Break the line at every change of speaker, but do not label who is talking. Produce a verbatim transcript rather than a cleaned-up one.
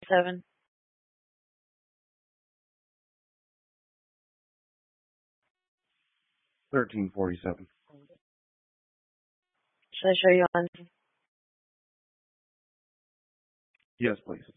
seven.
thirteen forty-seven.
Should I show you on?
Yes, please.